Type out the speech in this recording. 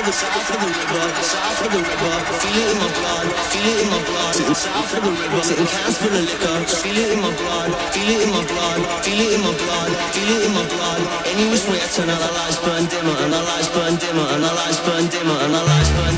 south of the river, south of the river. Feel it in my blood, feel it in my blood. Sitting south of the river, sitting cans full of liquor. Feel it in my blood, feel it in my blood, feel it in my blood, feel it in my blood. Any which way I turn, our lights burn dimmer, and our lights burn dimmer, and our lights burn dimmer, and our lights burn